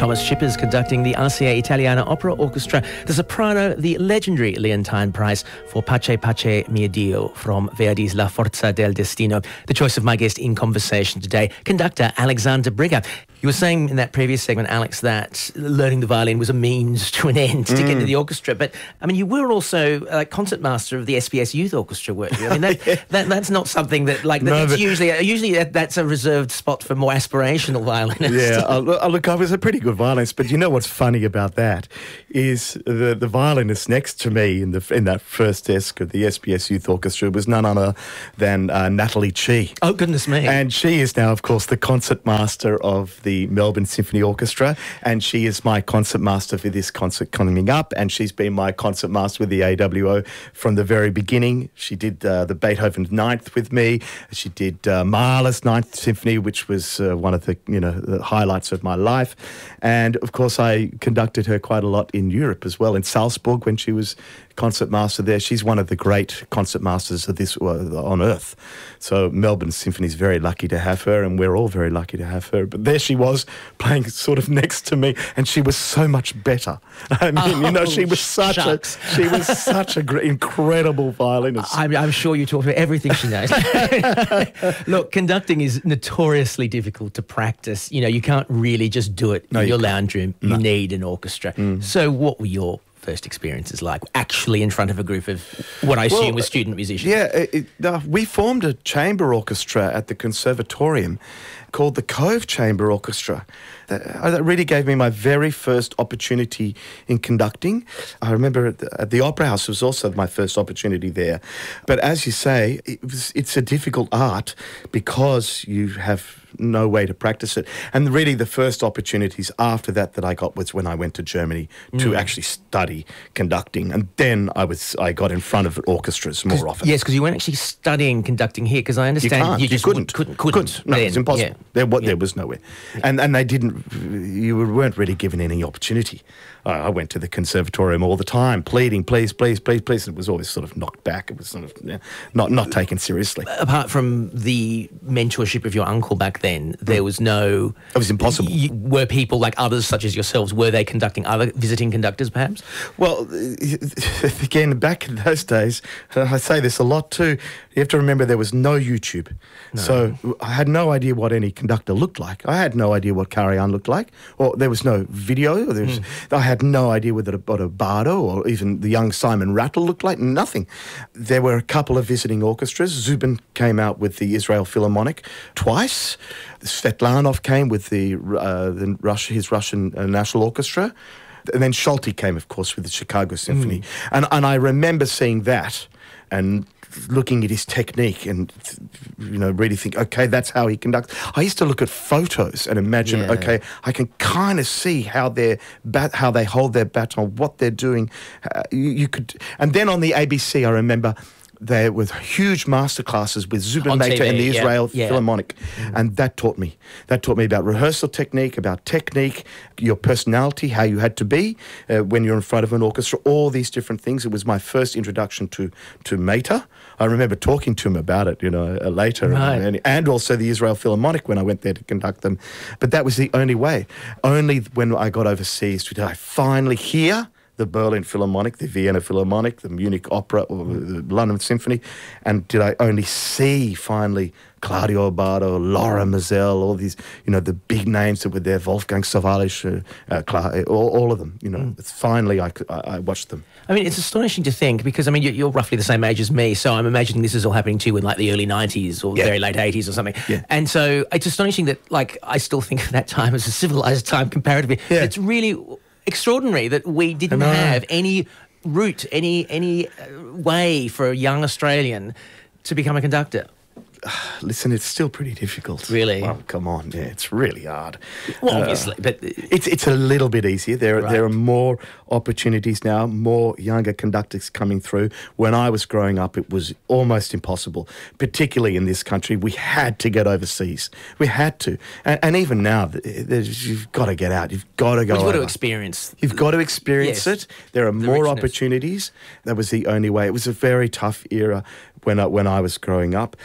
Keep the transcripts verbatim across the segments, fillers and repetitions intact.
Thomas Shippers conducting the R C A Italiana Opera Orchestra, the soprano, the legendary Leontine Prize for Pace Pace Mio Dio from Verdi's La Forza del Destino. The choice of my guest in conversation today, conductor Alexander Brigger. You were saying in that previous segment, Alex, that learning the violin was a means to an end to mm. get into the orchestra. But, I mean, you were also a concertmaster of the S B S Youth Orchestra, weren't you? I mean, that, yeah. that, that's not something that, like, no, that's usually, usually that, that's a reserved spot for more aspirational violinists. Yeah, uh, look, I was a pretty good violinist, but you know what's funny about that is the, the violinist next to me in the in that first desk of the S B S Youth Orchestra was none other than uh, Natalie Chi. Oh, goodness me. And she is now, of course, the concertmaster of the The Melbourne Symphony Orchestra, and she is my concertmaster for this concert coming up, and she's been my concertmaster with the A W O from the very beginning. She did uh, the Beethoven Ninth with me. She did uh, Mahler's Ninth Symphony, which was uh, one of the you know the highlights of my life, and of course I conducted her quite a lot in Europe as well, in Salzburg when she was concertmaster there. She's one of the great concertmasters of this uh, on earth. So Melbourne Symphony is very lucky to have her, and we're all very lucky to have her. But there she was playing sort of next to me, and she was so much better. I mean, oh, you know, she was such shucks. a she was such a great, incredible violinist. I'm, I'm sure you taught her everything she knows. Look, conducting is notoriously difficult to practice. You know, you can't really just do it no, in your can't. lounge room. No. You need an orchestra. Mm. So, what were your first experiences like, actually in front of a group of what I assume well, were student musicians? Yeah, it, uh, we formed a chamber orchestra at the Conservatorium called the Cove Chamber Orchestra. That, uh, that really gave me my very first opportunity in conducting. I remember at the, at the Opera House, it was also my first opportunity there. But as you say, it was, it's a difficult art because you have no way to practice it. And really the first opportunities after that that I got was when I went to Germany mm. to actually study conducting. And then I was I got in front of orchestras more often. Yes, because you weren't actually studying conducting here, because I understand you, can't. you just you couldn't. couldn't. Couldn't. couldn't. No, then. it's impossible. Yeah. There, what, yeah. there was nowhere. Yeah. And and they didn't, you weren't really given any opportunity. I, I went to the Conservatorium all the time, pleading, please, please, please, please. It was always sort of knocked back. It was sort of yeah, not, not taken seriously. Apart from the mentorship of your uncle back then, there was no... It was impossible. You, were people like others, such as yourselves, were they conducting other visiting conductors, perhaps? Well, again, back in those days, I say this a lot too, you have to remember there was no YouTube. No. So I had no idea what any conductor looked like. I had no idea what Karajan looked like. Or there was no video. Or there was, mm. I had no idea whether what a Bardo or even the young Simon Rattle looked like. Nothing. There were a couple of visiting orchestras. Zubin came out with the Israel Philharmonic twice. Svetlanov came with the, uh, the Russia, his Russian uh, National Orchestra. And then Schulte came, of course, with the Chicago Symphony. Mm. And, and I remember seeing that and looking at his technique and, you know, really think, okay, that's how he conducts. I used to look at photos and imagine, yeah. okay, I can kind of see how they're bat- how they hold their baton, what they're doing. Uh, you, you could, and then on the A B C, I remember there were huge masterclasses with Zubin Mehta and the Israel yeah, yeah. Philharmonic. Mm. And that taught me. That taught me about rehearsal technique, about technique, your personality, how you had to be uh, when you're in front of an orchestra, all these different things. It was my first introduction to, to Mehta. I remember talking to him about it, you know, uh, later. Right. And, and also the Israel Philharmonic when I went there to conduct them. But that was the only way. Only when I got overseas did I finally hear the Berlin Philharmonic, the Vienna Philharmonic, the Munich Opera, or the London Symphony, and did I only see finally Claudio Bardo, Laura Mazel, all these, you know, the big names that were there, Wolfgang Sawallisch, uh, uh, all, all of them, you know. Mm. It's finally I, I, I watched them. I mean, it's astonishing to think, because, I mean, you're, you're roughly the same age as me, so I'm imagining this is all happening to you in, like, the early nineties or yeah. very late eighties or something. Yeah. And so it's astonishing that, like, I still think of that time as a civilised time comparatively. Yeah. It's really extraordinary that we didn't have any route, any any way for a young Australian to become a conductor. Listen, it's still pretty difficult. Really? Well, come on, yeah, it's really hard. Well, obviously, uh, but it's it's a little bit easier. There right. there are more opportunities now, more younger conductors coming through. When I was growing up, it was almost impossible, particularly in this country. We had to get overseas. We had to, and, and even now, you've got to get out. You've got to go. Well, you've got over. to experience. You've got to experience yes, it. There are the more richness. opportunities. That was the only way. It was a very tough era when I, when I was growing up. You know,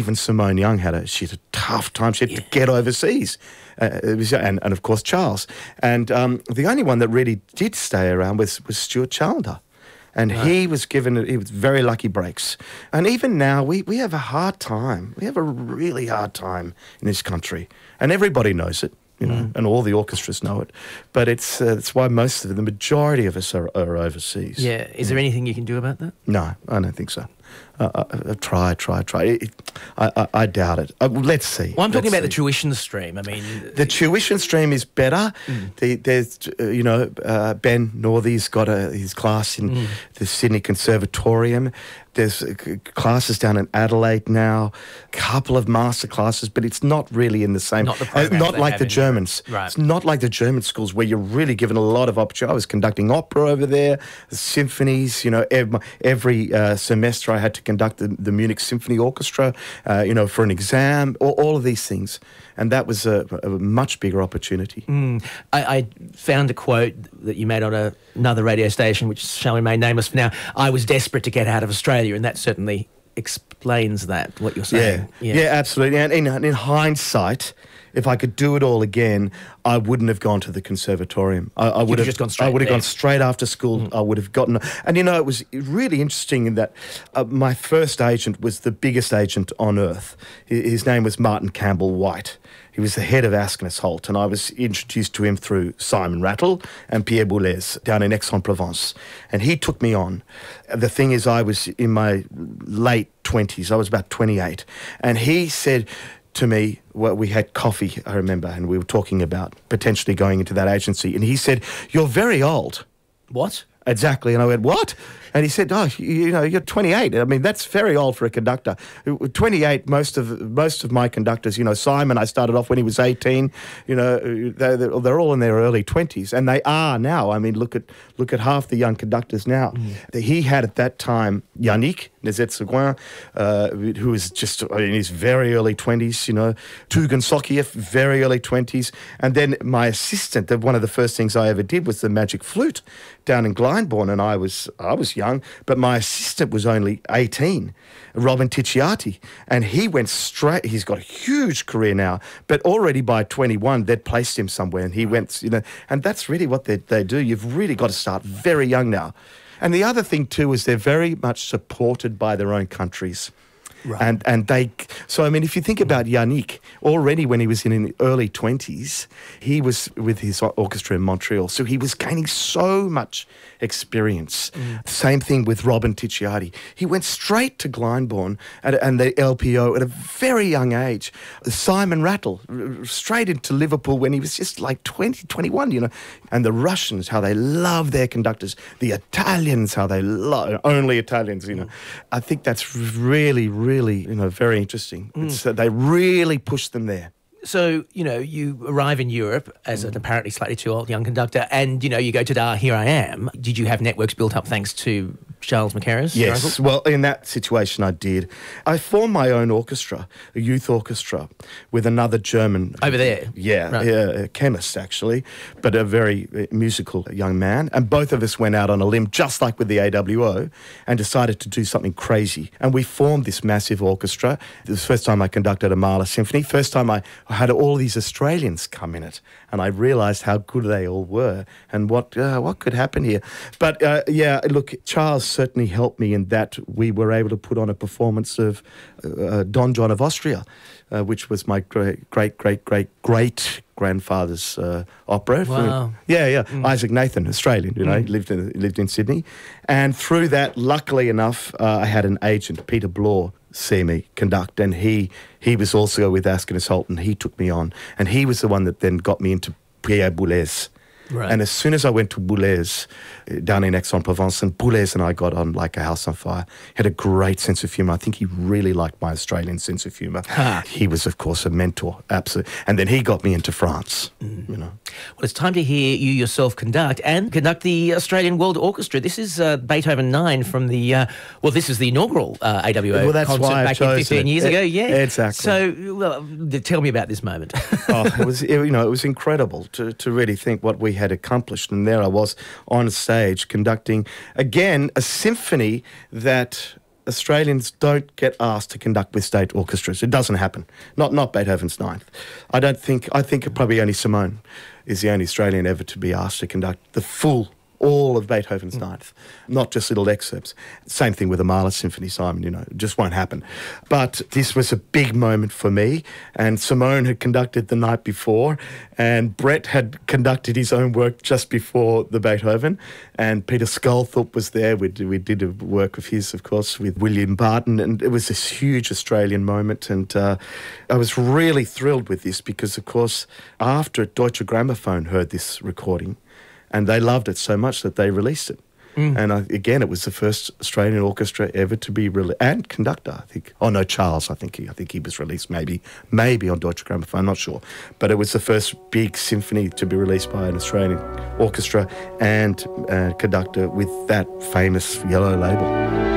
even Simone Young had a she had a tough time. She had Yeah. to get overseas, uh, it was, and and of course Charles. And um, the only one that really did stay around was was Stuart Challenger. And Right. he was given, he was very lucky breaks. And even now, we, we have a hard time. We have a really hard time in this country. And everybody knows it, you know, Mm. and all the orchestras know it. But it's uh, it's why most of it, the majority of us are, are overseas. Yeah. Is there anything you can do about that? No, I don't think so. Uh, uh, uh, try, try, try. It, it, I, I, I doubt it. Uh, well, let's see. Well, I'm talking Let's about the see. tuition stream. I mean, The tuition stream is better. Mm. The, there's, uh, you know, uh, Ben Northey's got a, his class in Mm. the Sydney Conservatorium. There's uh, c- classes down in Adelaide now, couple of master classes, but it's not really in the same. Not the uh, programs not they like have the in Germans. Europe. Right. It's not like the German schools where you're really given a lot of opportunity. I was conducting opera over there, the symphonies. You know, every, every uh, semester I had to conduct the, the Munich Symphony Orchestra. Uh, you know, for an exam, all, all of these things, and that was a, a much bigger opportunity. Mm. I, I found a quote that you made on a, another radio station, which shall remain nameless for now. I was desperate to get out of Australia, and that certainly explains that, what you're saying. Yeah, yeah, absolutely. And in, in hindsight, if I could do it all again, I wouldn't have gone to the conservatorium. I, I would have have just gone straight I would have there. gone straight after school. Mm. I would have gotten. And you know, it was really interesting in that uh, my first agent was the biggest agent on earth. His, his name was Martin Campbell White. He was the head of Ascanius Holt, and I was introduced to him through Simon Rattle and Pierre Boulez down in Aix-en-Provence. And he took me on. The thing is, I was in my late twenties. I was about twenty-eight. And he said to me, well, we had coffee, I remember, and we were talking about potentially going into that agency. And he said, "You're very old." What? Exactly. And I went, "What?" And he said, "Oh, you, you know, you're twenty-eight. I mean, that's very old for a conductor. twenty-eight, most of most of my conductors, you know, Simon, I started off when he was eighteen. You know, they're, they're all in their early twenties, and they are now. I mean, look at look at half the young conductors now. Mm. He had at that time Yannick Nézet-Séguin, uh, who was just in his very early twenties, you know, Tugan Sokiev, very early twenties. And then my assistant, one of the first things I ever did was the magic flute down in Glyndebourne, and I was I was young, but my assistant was only eighteen, Robin Ticciati, and he went straight, he's got a huge career now, but already by twenty-one, they'd placed him somewhere, and he went, you know, and that's really what they, they do. You've really got to start very young now. And the other thing, too, is they're very much supported by their own countries. Right. And and they, so I mean, if you think about Yannick, already when he was in his early twenties, he was with his orchestra in Montreal, so he was gaining so much experience. Mm. Same thing with Robin Ticciati. He went straight to Glyndebourne and, and the L P O at a very young age. Simon Rattle, straight into Liverpool when he was just like twenty, twenty-one, you know. And the Russians, how they love their conductors. The Italians, how they love, only Italians, you know. Mm. I think that's really, really Really, you know, very interesting. Mm. It's, uh, they really push them there. So, you know, you arrive in Europe as an apparently slightly too old young conductor, and, you know, you go to Ah, Here I Am. Did you have networks built up thanks to Charles Mackerras? Yes. Well, in that situation, I did. I formed my own orchestra, a youth orchestra, with another German. Over there? Yeah, right. yeah, a chemist, actually, but a very musical young man. And both of us went out on a limb, just like with the A W O, and decided to do something crazy. And we formed this massive orchestra. It was the first time I conducted a Mahler symphony, first time I had all these Australians come in it, and I realised how good they all were and what uh, what could happen here. But uh, yeah, look, Charles certainly helped me in that we were able to put on a performance of uh, Don John of Austria, uh, which was my great, great, great, great, great grandfather's uh, opera. Wow. Yeah, yeah. Mm. Isaac Nathan, Australian, you know, Mm. he lived in lived in Sydney, and through that, luckily enough, uh, I had an agent, Peter Blore, see me conduct, and he he was also with Ascanius Holt, and he took me on, and he was the one that then got me into Pierre Boulez. Right. And as soon as I went to Boulez, uh, down in Aix-en-Provence, and Boulez and I got on like a house on fire. He had a great sense of humour. I think he really liked my Australian sense of humour. Ha. He was, of course, a mentor, absolutely. And then he got me into France, mm. you know. Well, it's time to hear you yourself conduct and conduct the Australian World Orchestra. This is uh, Beethoven nine from the, uh, well, this is the inaugural uh, A W O well, that's concert why back in fifteen it. years it, ago. Yeah, exactly. So, well, tell me about this moment. oh, it was, you know, it was incredible to, to really think what we had accomplished. And there I was on stage conducting, again, a symphony that Australians don't get asked to conduct with state orchestras. It doesn't happen. Not not Beethoven's Ninth. I don't think, I think probably only Simone is the only Australian ever to be asked to conduct the full, all of Beethoven's mm. Ninth, not just little excerpts. Same thing with the Mahler Symphony, Simon, you know, it just won't happen. But this was a big moment for me, and Simone had conducted the night before, and Brett had conducted his own work just before the Beethoven, and Peter Sculthorpe was there. We did, we did a work of his, of course, with William Barton, and it was this huge Australian moment, and uh, I was really thrilled with this because, of course, after Deutsche Grammophon heard this recording, and they loved it so much that they released it. Mm. And I, again, it was the first Australian orchestra ever to be released, and conductor, I think. Oh no, Charles, I think he, I think he was released maybe, maybe on Deutsche Grammophon, I'm not sure. But it was the first big symphony to be released by an Australian orchestra and uh, conductor with that famous yellow label.